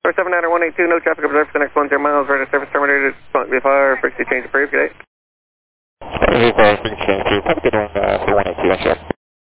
479-182, no traffic observed for the next 10 miles, radar service terminated, Squawk VFR, frequency change approved, good day. VFR, frequency change approved, have a good one for 182, that's right.